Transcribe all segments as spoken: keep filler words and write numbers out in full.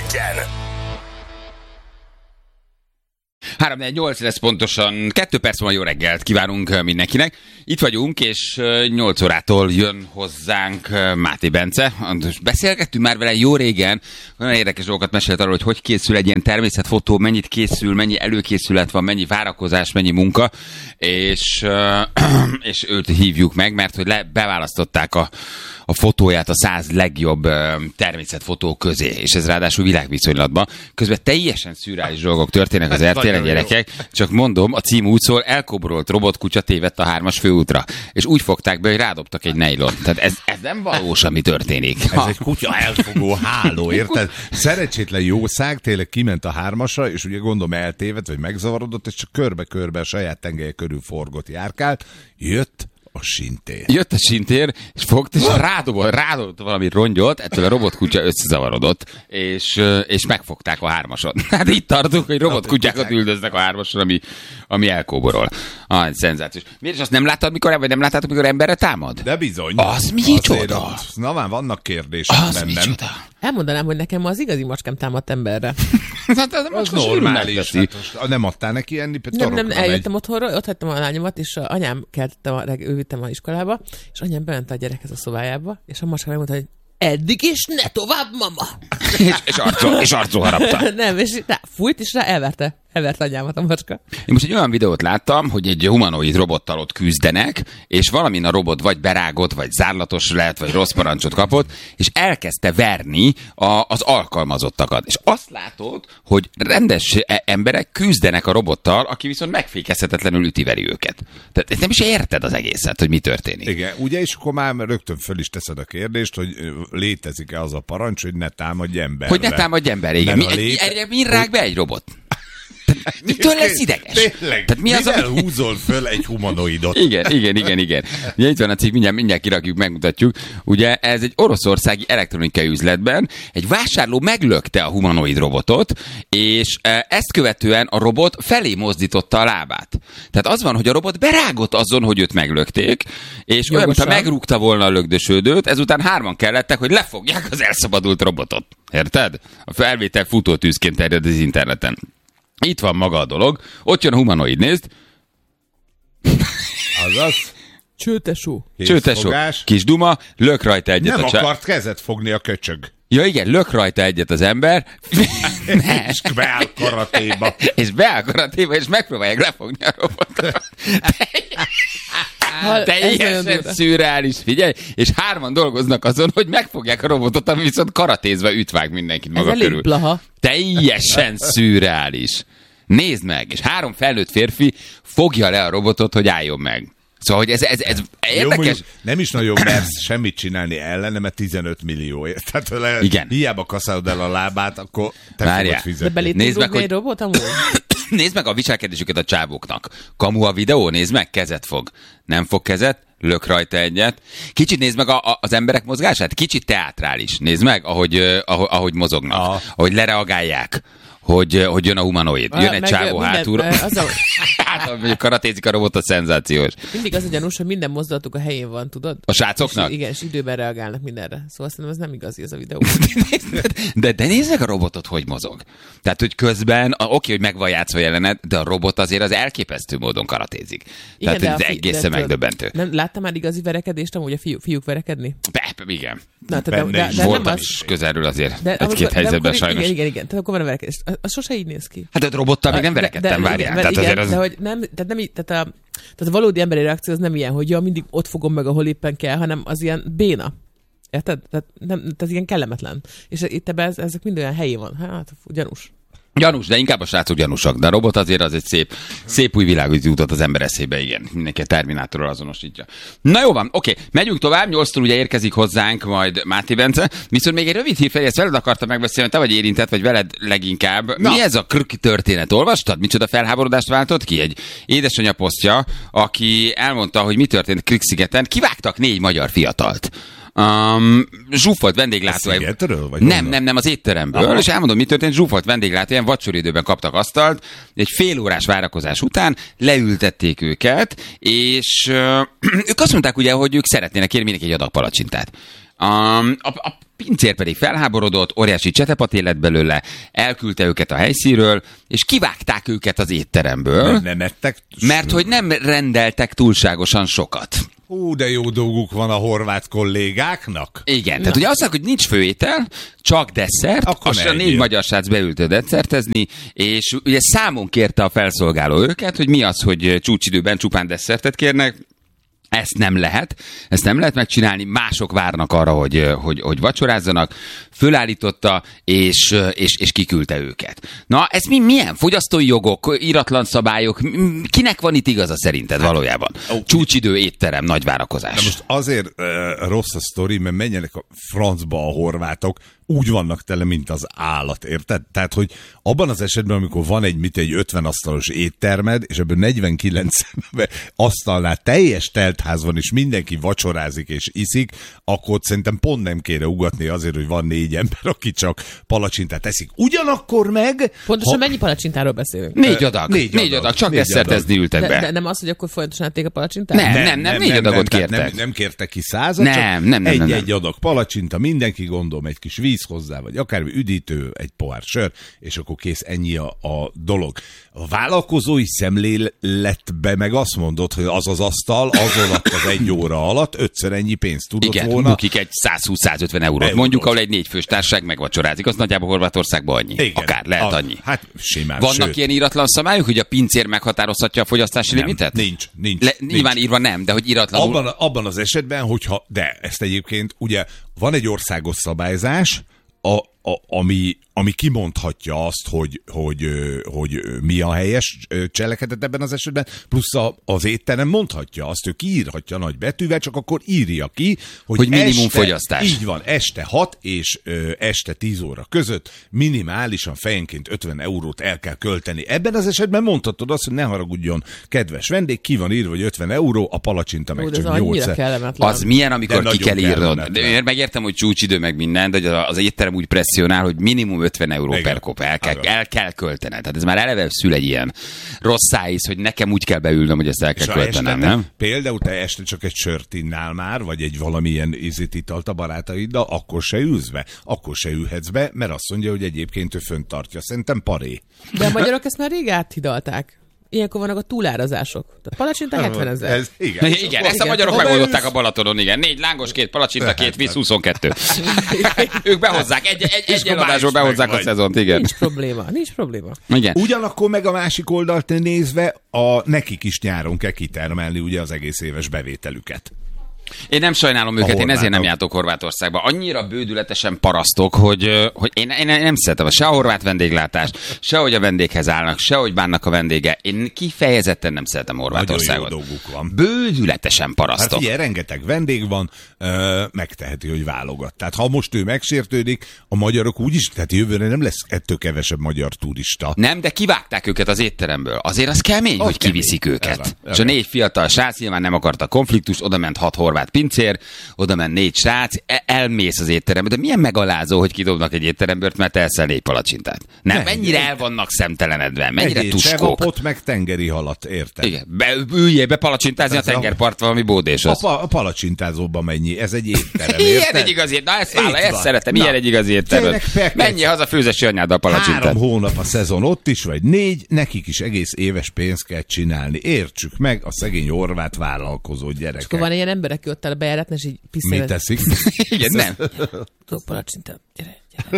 reggel. három nyolc lesz pontosan, kettő perc van, jó reggelt kívánunk mindenkinek. Itt vagyunk, és nyolc órától jön hozzánk Máté Bence. Beszélgettünk már vele jó régen, olyan érdekes dolgokat mesélt arról, hogy hogy készül egy ilyen természetfotó, mennyit készül, mennyi előkészület van, mennyi várakozás, mennyi munka, és, és őt hívjuk meg, mert hogy le, beválasztották a a fotóját a száz legjobb uh, természetfotó közé, és ez ráadásul világviszonylatban. Közben teljesen szürreális dolgok történnek az er té el-en, gyerekek. Csak mondom, a cím úgy szól, elkobrolt robotkutya tévedt a hármas főútra. És úgy fogták be, hogy rádobtak egy nejlon. Tehát ez, ez nem valós, ami történik. Ez egy kutya elfogó háló, érted? Szerencsétlen jószág tényleg kiment a hármasra, és ugye gondolom eltévedt, vagy megzavarodott, és csak körbe-körbe a saját tengelye körül forgott, járkált. Jött a sintér. Jött a sintér, és fogta, és rádobott, rádobott valami rongyot, ettől a robotkutya összezavarodott, és, és megfogták a hármason. Hát itt tartunk, hogy robotkutyákat üldöznek a hármason, ami, ami elkóborol. Ah, szenzációs. Miért is azt nem láttad, mikor, vagy nem láttad, mikor emberre támad? De bizony. Az micsoda? Na már vannak kérdések az bennem. Micsoda? Elmondanám, hogy nekem az igazi macskám támadt emberre. Hát az, az normális. Hát, nem adtál neki enni? Nem, nem, eljöttem otthonról, ott hagytam a lányomat, és a anyám keltettem, a, ő vittem a iskolába, és anyám bement a gyerekhez a szobájába, és a macska megmondta, hogy eddig és ne tovább, mama! és, és arcol, és arcol harapta. Nem, és rá fújt, és rá elverte. Elvert anyámat a macska. Én most egy olyan videót láttam, hogy egy humanoid robottal ott küzdenek, és valamin a robot vagy berágott, vagy zárlatos lett, vagy rossz parancsot kapott, és elkezdte verni a, az alkalmazottakat. És azt látod, hogy rendes emberek küzdenek a robottal, aki viszont megfékezhetetlenül üti-veri őket. Tehát nem is érted az egészet, hogy mi történik. Igen, ugye, és akkor már rögtön föl is teszed a kérdést, hogy létezik-e az a parancs, hogy ne támadj emberre. Hogy ne támadj emberre, igen. Mi, léte... mi rág be egy robot? Mitől lesz ideges? Tényleg, tehát mi az, mivel ami... húzol föl egy humanoidot? Igen, igen, igen, igen. Ugye itt van a cikk, mindjárt, mindjárt kirakjuk, megmutatjuk. Ugye ez egy oroszországi elektronikai üzletben egy vásárló meglökte a humanoid robotot, és ezt követően a robot felé mozdította a lábát. Tehát az van, hogy a robot berágott azon, hogy őt meglökték, és olyan, mintha megrúgta volna a lögdösődőt, ezután hárman kellettek, hogy lefogják az elszabadult robotot. Érted? A felvétel futótűzként terjed az interneten. Itt van maga a dolog. Ott jön a humanoid, nézd. Azaz. Csőtesó. Csőtesó. Kis duma, lök rajta egyet. Nem a akart csá... kezet fogni a köcsög. Ja igen, lök rajta egyet az ember. És beáll karatéba. És beáll karatéba, és megpróbálják lefogni a robotot. Teljesen szürreális, figyelj, és hárman dolgoznak azon, hogy megfogják a robotot, ami viszont karatézve ütvág mindenkit maga ez körül. Plaha. Teljesen szürreális. Nézd meg, és három felnőtt férfi fogja le a robotot, hogy álljon meg. Szóval, hogy ez, ez, ez érdekes. Jó, nem is nagyon mersz semmit csinálni ellene, mert tizenöt millióért. Tehát le, igen. Hiába kaszálod el a lábát, akkor te Várjál. fogod fizetni. De belét nézd meg, hogy... egy robot amúgy? Nézd meg a viselkedésüket a csávóknak. Kamu a videó, nézd meg, kezet fog. Nem fog kezet, lök rajta egyet. Kicsit nézd meg a, a, az emberek mozgását, kicsit teátrális. Nézd meg, ahogy, uh, ahogy, ahogy mozognak, ah. ahogy lereagálják. Hogy, hogy jön a humanoid. Jön egy csávó hátulra. Hát, hogy karatézik a robot, a szenzációs. Mindig az a gyanús, hogy minden mozdulatuk a helyén van, tudod? A srácoknak? És, igen, és időben reagálnak mindenre. Szóval szerintem ez nem igazi ez a videó. de, de nézd meg a robotot, hogy mozog. Tehát, hogy közben, oké, okay, hogy meg van játszva jelenet, de a robot azért az elképesztő módon karatézik. Igen, Tehát, hogy ez egészen megdöbbentő. Nem, láttam már igazi verekedést, amúgy a fiú, fiúk verekedni? Be, igen. Na, tehát, de, de, de voltam az... is közelről azért. De, egy-két helyzetben sajnos. Igen, igen, igen. Tehát akkor van a verekedés. Az sose így néz ki. Hát a robottal még nem verekedtem, várjál. Tehát igen, az... de hogy nem, tehát nem így, tehát a, tehát a valódi emberi reakció az nem ilyen, hogy ja, mindig ott fogom meg, ahol éppen kell, hanem az ilyen béna. Érted? Tehát, nem, tehát ilyen kellemetlen. És itt ebben ezek mind olyan helyén van. Hát, gyanús. Gyanús, de inkább a srácok gyanúsak. De a robot azért az egy szép, szép új világot jutott az ember eszébe, igen. Mindenki a Terminátorral azonosítja. Na jó van, oké, megyünk tovább, nyolctól ugye érkezik hozzánk majd Máté Bence. Viszont még egy rövid hírfelé, ezt veled akartam megbeszélni, te vagy érintett, vagy veled leginkább. Na. Mi ez a krk történet? Olvastad? Micsoda felháborodást váltott ki? Egy édesanyja posztja, aki elmondta, hogy mi történt Krk-szigeten. Kivágtak négy magyar fiatalt. Um, zsúfolt vendéglátó. Szigetről, vagy nem, onnan? nem, nem, az étteremből. Aha. És elmondom, mi történt. Zsúfolt vendéglátó, ilyen vacsoridőben kaptak asztalt. Egy fél órás várakozás után leültették őket, és uh, ők azt mondták ugye, hogy ők szeretnének kérni mindenki egy adag palacsintát. A, a, a pincér pedig felháborodott, óriási csetepaté lett belőle, elküldte őket a helyszínről, és kivágták őket az étteremből. Nem, nem ettek. Mert hogy nem rendeltek túlságosan sokat. Hú, de jó dolguk van a horvát kollégáknak. Igen, Na. tehát ugye azt mondják, hogy nincs főétel, csak desszert, akkor a négy magyar srác beült desszertezni, és ugye számon kérte a felszolgáló őket, hogy mi az, hogy csúcsidőben csupán desszertet kérnek. Ezt nem lehet, ezt nem lehet megcsinálni, mások várnak arra, hogy, hogy, hogy vacsorázzanak, fölállította, és, és, és kiküldte őket. Na, ez mi, milyen? Fogyasztói jogok, íratlan szabályok, kinek van itt igaza szerinted valójában? Csúcsidő, étterem, nagy várakozás. Na most azért uh, rossz a sztori, mert menjenek a francba a horvátok, úgy vannak tele, mint az állat, érted? Tehát, hogy abban az esetben, amikor van egy, mit egy ötven asztalos éttermed, és ebből negyvenkilenc asztalnál teljes teltház van, és mindenki vacsorázik és iszik, akkor szerintem pont nem kéne ugatni azért, hogy van négy ember, aki csak palacsintát eszik. Ugyanakkor meg... Pontosan ha... mennyi palacsintáról beszélünk? Négy adag. Négy, négy adag. adag. Csak desszertezni ültek be. De, de nem az, hogy akkor folyamatosan ették a palacsintát? Nem, nem, nem, nem, négy nem, adagot nem, kértek. Nem, nem kértek ki százat, nem, csak nem, nem, nem, egy-egy nem. adag palacsinta, mindenki gondolom egy kis víz hozzá, vagy akármi üdítő, egy pohár sör, és akkor kész, ennyi a, a dolog. A vállalkozói szemléletbe meg azt mondod, hogy az az asztal az alatt az egy óra alatt ötször ennyi pénzt tudott Igen, volna. bukik egy százhúsz-százötven eurót. Eurót. Mondjuk, ahol egy négyfős társaság megvacsorázik, az nagyjából Horvátországban annyi. Igen. Akár, lehet a, annyi. Hát simán. Vannak sőt. ilyen íratlan szabályok, hogy a pincér meghatározhatja a fogyasztási nem, limitet? Nincs, nincs. Le, nincs. Nyilván írva nem, de hogy íratlanul... Abban, abban az esetben, hogyha, de ezt egyébként, ugye van egy országos szabályzás, a, a, ami, ami kimondhatja azt, hogy, hogy, hogy, hogy mi a helyes cselekedet ebben az esetben, plusz a, az étterem mondhatja azt, ő kiírhatja nagy betűvel, csak akkor írja ki, hogy, hogy minimum este, fogyasztás. Így van, este hat és ö, este tíz óra között minimálisan fejenként ötven eurót el kell költeni. Ebben az esetben mondhatod azt, hogy ne haragudjon, kedves vendég, ki van írva, hogy ötven euró, a palacsinta meg Ó, csak az nyolc. Az milyen, amikor de ki kell írnod? De megértem, hogy csúcsidő meg minden, de az étterem úgy presszionál, hogy minimum ötven euró igen, per kop el kell, el kell költened. Tehát ez már eleve szül egy ilyen rossz szájíz, hogy nekem úgy kell beülnöm, hogy ezt el kell költenem, nem? Például te este csak egy sört innál már, vagy egy valamilyen ízét italt a barátaiddal, akkor se ülsz be, akkor se ülhetsz be, mert azt mondja, hogy egyébként ő fönt tartja. Szerintem paré. De a magyarok ezt már rég áthidalták. Ilyenkor vannak a túlárazások. A palacsinta hetven ezer. Ez, igen, igen, igen, ezt a magyarok megoldották a Balatonon, igen. Négy lángos, két palacsinta, két víz, huszonkettő. Ők behozzák, egy, egy, egy eladásról behozzák a szezont, igen. Nincs probléma, nincs probléma. Igen. Ugyanakkor meg a másik oldalt nézve, a, nekik is nyáron kell kitermelni ugye az egész éves bevételüket. Én nem sajnálom őket, én ezért nem jártok Horvátországba. Annyira bődületesen parasztok, hogy, hogy én, én nem szeretem se a horvát vendéglátást, se hogy a vendéghez állnak, se hogy bánnak a vendége. Én kifejezetten nem szeretem Horvátországot. Nagyon jó dolguk van. Bődületesen parasztok. Hát figyelj, rengeteg vendég van, ö, megteheti, hogy válogat. Tehát ha most ő megsértődik, a magyarok úgyis, tehát jövőre nem lesz ettől kevesebb magyar turista. Nem, de kivágták őket az étteremből. Azért az kemény, az hogy kemény. Kiviszik őket. Ez van, ez és a négy fiatal srác nyilván nem akarta konfliktust, oda ment hat horvát pincér, oda ment négy srác, elmész az étterembe, de milyen megalázó, hogy kidobnak egy étteremből, mert elszel négy palacsintát. Nem, ne, mennyire el vannak szemtelenedve, mennyire egy tuskók. Sevapot meg tengeri halat, érted? Igen, be, üljél be palacsintázni ez a tengerpart valami bódéshoz. A, pa, a palacsintázóban mennyi, ez egy étterem, ilyen egy igazi étterem, na ezt vállal, ezt szeretem, ilyen egy igazi étterem. Menjél haza főzesi anyáddal a palacsintát. Három hónap a szezon ott is, vagy négy, nekik is egész éves pénzt kell csinálni. Értsük meg a szegény horvát vállalkozó gyerekek. És akkor van ilyen ember, aki ott áll a bejáratnál, és így piszkál. Mit teszik? Igen, nem. Tudok palacsintát, gyere.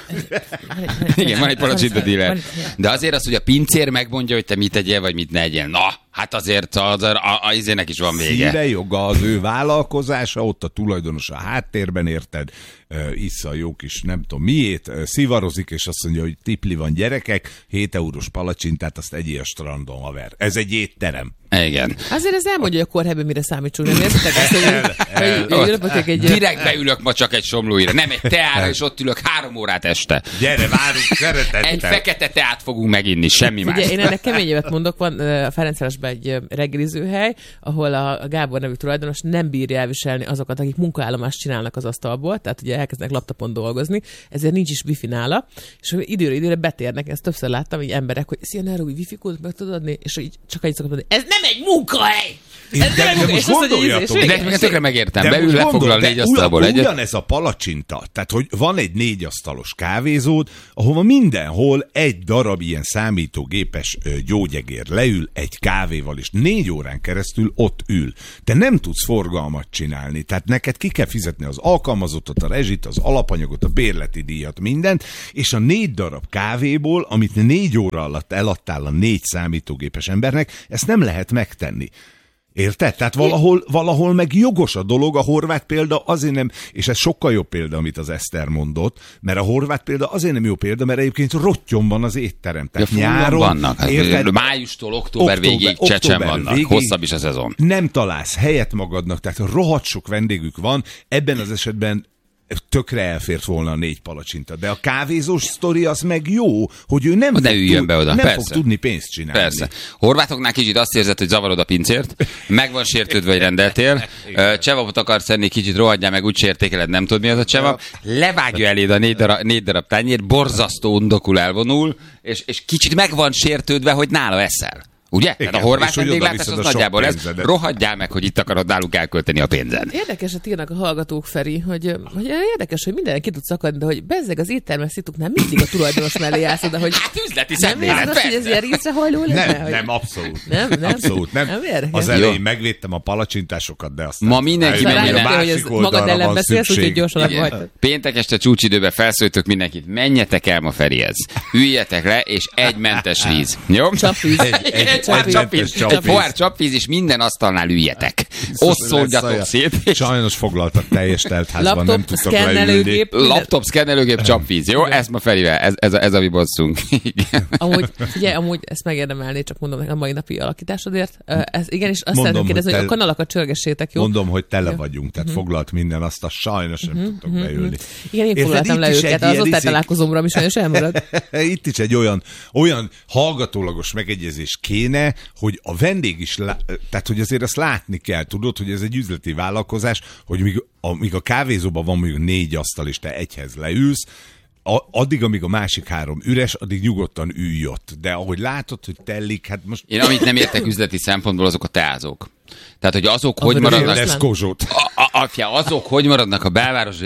Igen, van egy palacsinta díler. De azért az, hogy a pincér megmondja, hogy te mit tegyél, vagy mit ne egyél. Na, hát azért az, a, a, a izének is van vége. Szíve joga az ő vállalkozása, ott a tulajdonos a háttérben, érted, uh, issza a jó kis nem tudom miét, uh, szivarozik, és azt mondja, hogy tipli van gyerekek, hét eurós palacsintát, azt egyél a strandon, haver. Ez egy étterem. Igen. Azért ez elmondja, hogy a kórhelyben mire számítsunk. Nem érzitek ezt, hogy egy... Direkt beülök ma csak egy somlóira, nem egy teára, és ott ülök három órát este. Gyere, várunk, szeretettel. Egy fekete teát fogunk meginni, semmi más. Ugye én ennek kemény évet mondok, van a Ferencvárosban egy reggelizőhely, ahol a Gábor nevű tulajdonos nem bírja elviselni azokat, akik munkaállomást csinálnak az asztalból, tehát ugye elkezdenek laptopon dolgozni, ezért nincs is wifi nála, és időre időre betérnek, ezt többször láttam, hogy emberek, hogy szia, ne rúgj, wifi kódot meg tudod adni, és így csak egy szokott mondani, ez nem egy munkahely! De, de most gondoljatok. De ezt tökre megértem. De Belül lefoglal négy asztalból egyet. Ugyanez a palacsinta. Tehát, hogy van egy négy asztalos kávézód, ahova mindenhol egy darab ilyen számítógépes gyógyegér leül egy kávéval, és négy órán keresztül ott ül. Te nem tudsz forgalmat csinálni. Tehát neked ki kell fizetni az alkalmazottat, a rezsit, az alapanyagot, a bérleti díjat, mindent, és a négy darab kávéból, amit négy óra alatt eladtál a négy számítógépes embernek, ezt nem lehet megtenni. Érted? Tehát valahol, valahol meg jogos a dolog, a horvát példa azért nem, és ez sokkal jobb példa, amit az Eszter mondott, mert a horvát példa azért nem jó példa, mert egyébként rottyom van az étterem. Tehát ja, nyáron vannak. Érted? Májustól október, október végéig csecsen vannak. Végéig hosszabb is a szezon. Nem találsz helyet magadnak, tehát rohadt sok vendégük van, ebben az esetben tökre elfért volna a négy palacsinta. De a kávézós sztori az meg jó, hogy ő nem, ne fog, üljön tud, be oda. nem Persze. fog tudni pénzt csinálni. Persze. Horvátoknál kicsit azt érzed, hogy zavarod a pincért, meg van sértődve, hogy rendeltél, csevapot akarsz enni, kicsit rohadjál meg, úgy sértékeled, nem tudod mi az a csevap, levágja eléd a négy darab, négy darab tányért, borzasztó undokul elvonul, és, és kicsit meg van sértődve, hogy nála eszel. Ugye? Igen, tehát a horvát vendéglátás az nagyjából ez. Rohadjál meg, hogy itt akarod náluk elkölteni a pénzed. Érdekeset írnak a hallgatók, Feri, hogy, hogy érdekes, hogy mindenki ki tud szakadni, de hogy bezzeg az éttermes szituknál mindig a tulajdonos mellé játszod, de hogy hát üzleti nem szemlélet, érzed azt, hogy ez ilyen részrehajló lenne? Nem, hogy... nem, abszolút. Nem, nem. Abszolút nem. nem az elején megvédtem a palacsintásokat, de aztán... Ma mindenki menjen, a másik oldalra van beszélsz, úgyhogy gyorsan hagytad. Péntek este csúcsidőben felszólítok mindenkit, menjetek el ma Ferihez. Üljetek le, és egy mentes víz. Jó? Csapvíz. Egy, egy, egy, csapvíz. Egy pohár csapvíz, és minden asztalnál üljetek. Osszoljatok szét. Sajnos foglaltak teljes teltházban, laptop, nem tudtak leülni. Laptop, szkennelőgép, csapvíz. Jó? Ezt ma Ferivel. Ez, ez, a, ez a mi bosszunk. Amúgy, figyelj, amúgy ezt megérdemelné, csak mondom a mai napi alakításodért. Ez, igen, és azt szeretném kérdezni, hogy a kanalakat csörgessétek, jó? Mondom, hogy tele vagyunk, tehát foglalt minden, azt a sajnos nem tudtok beülni. Igen, én foglaltam le őket, az osztálytalálkozómra is sajnos elmarad. Itt is egy olyan, olyan hallgatólagos megegyezés kéne, hogy a vendég is, lá... tehát hogy azért azt látni kell, tudod, hogy ez egy üzleti vállalkozás, hogy míg a, míg a kávézóban van mondjuk négy asztal, és te egyhez leülsz, a, addig, amíg a másik három üres, addig nyugodtan ülj ott. De ahogy látod, hogy tellik, hát most... Én amit nem értek üzleti szempontból, azok a teázók. Tehát, hogy azok hogy maradnak... A, a, a, azok hogy maradnak a belváros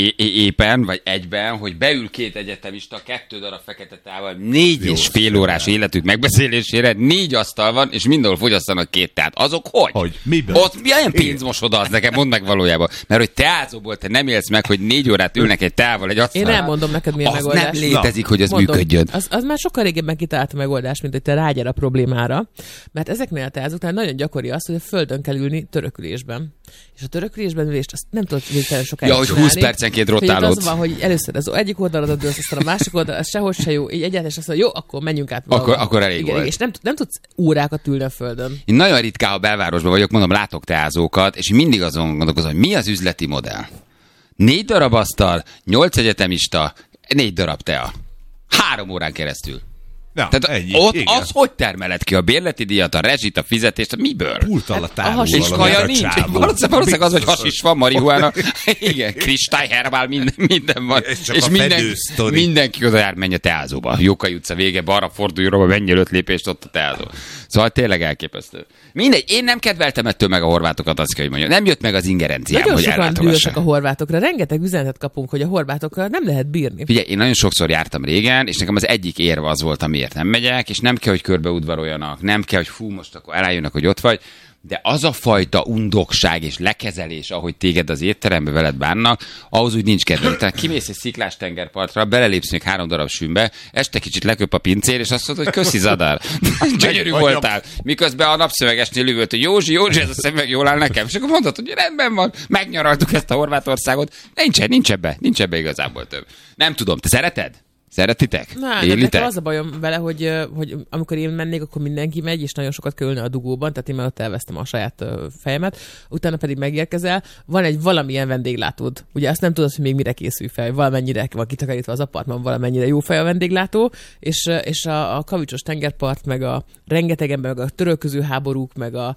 éppen, vagy egyben, hogy beül két egyetemista, kettő darab fekete tával, négy Jó, és fél órás életük megbeszélésére, négy asztal van, és mindenhol fogyasztanak két teát. Azok hogy? Hogy? Miben? Ott milyen pénzmosoda az nekem, mondd meg valójában. Mert hogy teázóból te nem élsz meg, hogy négy órát ülnek egy teával egy asztal. Én elmondom neked, milyen az megoldás. Nem létezik, hogy az Mondom, működjön. Az, az már sokkal régebben kitalálta megoldás, mint hogy te rágyere a problémára. Mert ezeknél a teázóknál nagyon gyakori az, hogy a földön kell ülni törökülésben. És a törökülésben ülést azt nem tudod végtelen sokáig Ja, hogy húsz percenként rotálod. Az van, hogy először az egyik oldaladat dőlsz, aztán a másik oldal, az sehogy se jó, így egyáltalán azt mondja, jó, akkor menjünk át. Akkor, akkor elég igen, volt. És nem, nem tudsz órákat ülni a földön. Én nagyon ritkán, ha belvárosban vagyok, mondom, látok teázókat, és mindig azon gondolkozom, hogy mi az üzleti modell. Négy darab asztal, nyolc egyetemista, négy darab tea. Három órán keresztül. Ja, tehát ennyi, ott igen. az hogy termeled ki a bérleti díjat, a rezsit, a fizetést, miből? Pult alatt álló És kaja nincs. Valószínűleg az, hogy hasis van, marihuána. Igen, kristály, herbál, minden, minden van. És, és minden, mindenki oda jár, menj a teázóba. Jókai utca vége, balra fordulj, róba, menj öt lépést ott a teázó. Szóval tényleg elképesztő. Mindegy, én nem kedveltem ettől meg a horvátokat, azt kell, hogy mondjam. Nem jött meg az ingerenciám, nagyon hogy sokan dühösek a horvátokra. Rengeteg üzenetet kapunk, hogy a horvátokkal nem lehet bírni. Figyelj, én nagyon sokszor jártam régen, és nekem az egyik érve az volt, amiért nem megyek, és nem kell, hogy körbeudvaroljanak, nem kell, hogy fú, most akkor elájönnek, hogy ott vagy, de az a fajta undokság és lekezelés, ahogy téged az étterembe veled bánnak, ahhoz úgy nincs kedvem. Tehát kimész egy sziklás tengerpartra, belelépsz még három darab sűnbe, este kicsit leköp a pincér, és azt mondod, hogy köszi Zadar, gyönyörű voltál. Miközben a napszövegesnél üvölt, hogy Józsi, Józsi, ez a szemüveg jól áll nekem. És akkor mondod, hogy rendben van, megnyaraltuk ezt a Horvátországot. Nincs, nincs ebbe, nincs ebbe igazából több. Nem tudom, te szereted? Szeretitek? Na, nekem az a bajom vele, hogy, hogy amikor én mennék, akkor mindenki megy, és nagyon sokat kell ülni a dugóban, tehát én már ott elvesztem a saját fejemet, utána pedig megérkezel, van egy valamilyen vendéglátód. Ugye azt nem tudod, hogy még mire készül fel, valamennyire van kitakarítva az apartman, valamennyire jó fej a vendéglátó, és, és a, a kavicsos tengerpart, meg a rengeteg ember, meg a törölköző háborúk, meg a...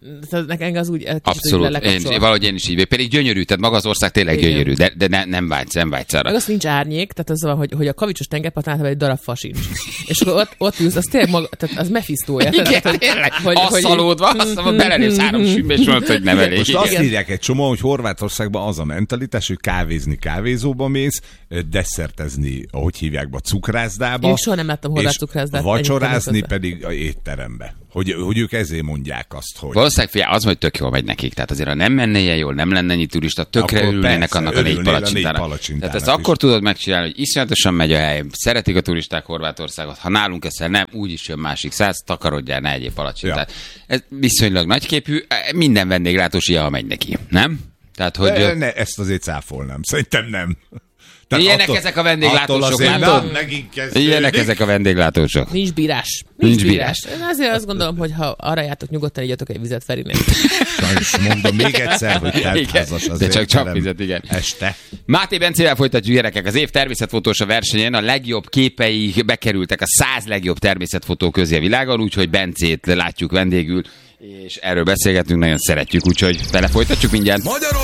Nekem az úgy... Abszolút, én, valahogy én is így. Pedig gyönyörű, tehát maga az ország tényleg igen. gyönyörű, de, de ne, nem vágysz, nem vágysz arra. Meg azt nincs árnyék, tehát az van, hogy, hogy a kavics csontos tengerparton egy darab fa sincs. És akkor ott, ott ülsz, az tényleg maga, tehát az Mephisto-ja. Igen, tényleg, asszalódva, aztán belelépsz három sűnbe, és mondod, hogy nem elég. Most azt írják egy csomó, hogy Horvátországban az a mentalitás, hogy kávézni kávézóba mész, desszertezni, ahogy hívják be, cukrászdába. Én soha nem láttam horvát cukrászdát. Vacsorázni pedig a étterembe. Hogy, hogy ők ezért mondják azt, hogy... Valószínűleg figyelj, az, hogy tök jól megy nekik. Tehát azért, ha nem menne ilyen jól, nem lenne ennyi turista, tökre Akkor örülnének persze, annak a négy örülnél a palacsintának. négy palacsintának Tehát ezt is. akkor tudod megcsinálni, hogy iszonyatosan megy a hely, szeretik a turisták Horvátországot, ha nálunk ezt nem, úgyis jön másik száz, takarodjál, ne egyéb palacsintát. Ja. Ez viszonylag nagyképű, minden vendéglátós ilyen, ha megy neki, nem? Tehát, hogy... Ne, ne, ezt azért cáfolnám. Szerintem nem. Tehát ilyenek attól, ezek a vendéglátósok, látod? Ilyenek ezek a vendéglátósok. Nincs bírás. Nincs Nincs bírás. bírás. Én azért azt gondolom, hogy ha arra jártok, nyugodtan igyatok egy vizet Ferinél. Sajnos mondom még egyszer, hogy teltházas de azért. csak csak vizet, igen. Este. Máté Bencével folytatjuk, gyerekek. Az év természetfotósa versenyen a legjobb képei bekerültek a száz legjobb természetfotó közé a világon, úgyhogy Bencét látjuk vendégül, és erről beszélgetünk, nagyon szeretjük, úgyhogy vele folytatjuk mindjárt.